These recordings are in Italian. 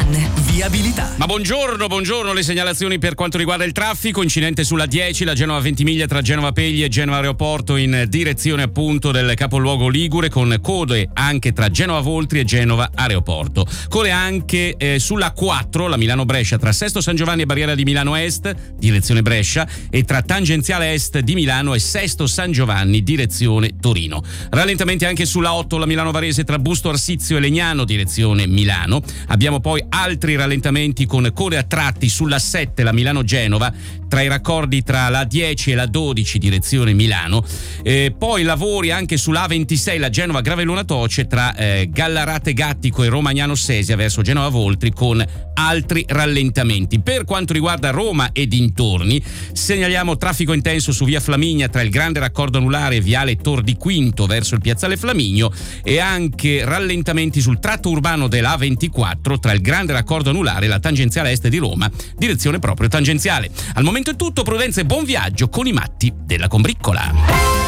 Viabilità. Ma buongiorno, le segnalazioni per quanto riguarda il traffico. Incidente sulla 10, la Genova Ventimiglia tra Genova Pegli e Genova Aeroporto in direzione appunto del capoluogo ligure, con code anche tra Genova Voltri e Genova Aeroporto. Code anche sulla 4, la Milano-Brescia, tra Sesto San Giovanni e Barriera di Milano Est, direzione Brescia, e tra Tangenziale Est di Milano e Sesto San Giovanni, direzione Torino. Rallentamenti anche sulla 8, la Milano-Varese, tra Busto Arsizio e Legnano, direzione Milano. Abbiamo poi altri rallentamenti con code a tratti sulla 7, la Milano-Genova, tra i raccordi tra la 10 e la 12, direzione Milano. Poi lavori anche sulla A26, la Genova Gravellona Toce, tra Gallarate Gattico e Romagnano Sesia verso Genova Voltri, con altri rallentamenti. Per quanto riguarda Roma e dintorni, segnaliamo traffico intenso su via Flaminia tra il grande raccordo anulare e viale Tor di Quinto verso il piazzale Flaminio, e anche rallentamenti sul tratto urbano della A24 tra il grande raccordo anulare e la tangenziale est di Roma, direzione proprio tangenziale. Al momento è tutto, prudenza e buon viaggio con i matti della combriccola.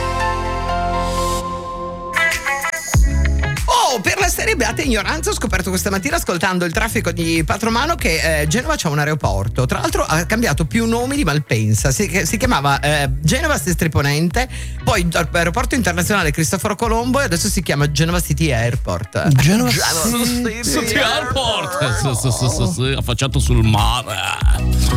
Per la serie Beata Ignoranza ho scoperto questa mattina, ascoltando il traffico di Patromano, che Genova c'ha un aeroporto. Tra l'altro ha cambiato più nomi di Malpensa. Si chiamava Genova Sestri Ponente, poi aeroporto internazionale Cristoforo Colombo, e adesso si chiama Genova City Airport. Genova City Airport, affacciato sul mare.